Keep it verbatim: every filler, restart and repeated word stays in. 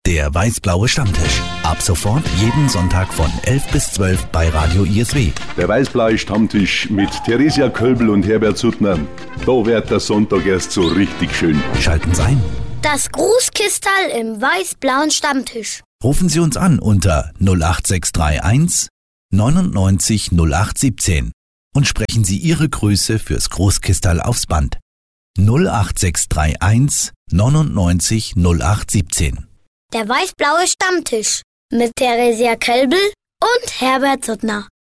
Der weiß-blaue Stammtisch. Ab sofort jeden Sonntag von elf bis zwölf bei Radio I S W. Der weiß-blaue Stammtisch mit Theresia Kölbl und Herbert Suttner. Da wird der Sonntag erst so richtig schön. Schalten Sie ein. Das Grußkistal im weiß-blauen Stammtisch. Rufen Sie uns an unter null acht sechs drei eins neunundneunzig null acht siebzehn und sprechen Sie Ihre Grüße fürs Großkistal aufs Band. null acht sechs drei eins neunundneunzig null acht siebzehn. Der weiß-blaue Stammtisch mit Theresia Kölbl und Herbert Suttner.